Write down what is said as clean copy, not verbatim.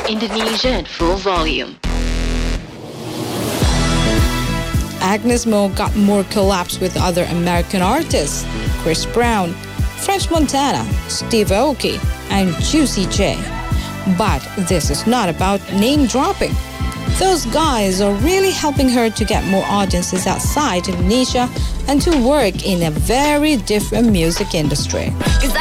Indonesia at full volume. Agnes Mo got more collabs with other American artists, Chris Brown, French Montana, Steve Aoki, and Juicy J. But this is not about name dropping. Those guys are really helping her to get more audiences outside Indonesia and to work in a very different music industry.